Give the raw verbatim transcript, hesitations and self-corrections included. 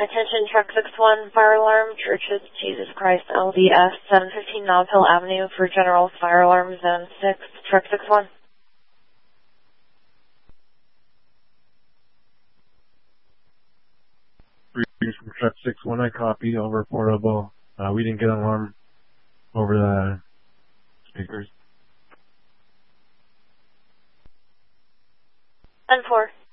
Attention Truck six one, fire alarm, Churches of Jesus Christ, L D S, seven fifteen Nob Hill Avenue for general fire alarm, zone six, Truck six one. Greetings from Truck six one, I copy, over portable. Uh, we didn't get an alarm over the speakers. ten four.